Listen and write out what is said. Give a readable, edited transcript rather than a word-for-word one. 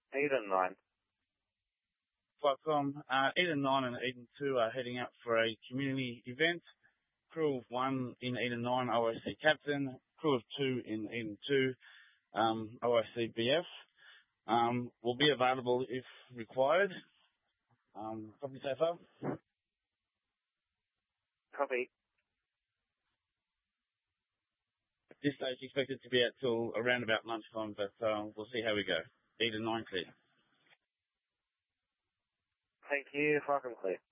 Eden 9. Flightcom, Eden 9 and Eden 2 are heading out for a community event. Crew of 1 in Eden 9, OIC Captain. Crew of 2 in Eden 2, OIC BF. Will be available if required. Copy so far? Copy. At this stage, expected to be out till around about lunchtime, but we'll see how we go. Eden 9 clear. Thank you. Far from clear.